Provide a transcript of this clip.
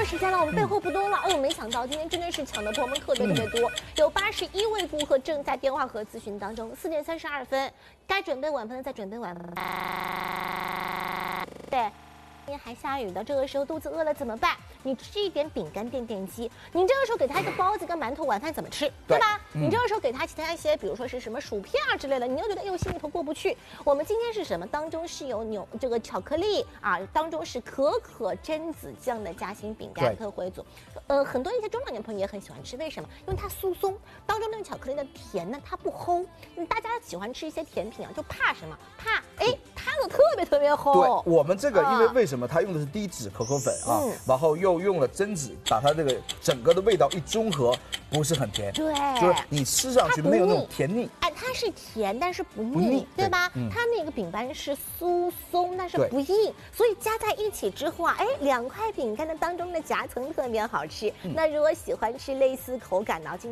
的时间了，我们背后不多了。没想到今天真的是抢的朋友们特别多，有81位顾客正在电话和咨询当中。4点32分，该准备晚饭的再准备晚饭。对。今天还下雨的，这个时候肚子饿了怎么办？你吃一点饼干垫垫饥。你这个时候给他一个包子跟馒头，晚饭怎么吃？对吧？你这个时候给他其他一些，比如说是什么薯片啊之类的，你又觉得心里头过不去。我们今天是什么？当中是有这个巧克力啊，当中是可可榛子酱的夹心饼干特惠组。很多一些中老年朋友也很喜欢吃，为什么？因为它酥松，当中那个巧克力的甜呢，它不齁。大家喜欢吃一些甜品啊，就怕什么？怕它的特别齁。 对，我们这个因为为什么它用的是低脂可可粉啊，然后又用了榛子，把它这个整个的味道一中和，不是很甜。 对， 就是你吃上去没有那种甜腻。 它是甜，但是不腻，对吧？它那个饼干是酥松，但是不硬，所以加在一起之后啊，2块饼干的当中的夹层特别好吃。那如果喜欢吃类似口感的，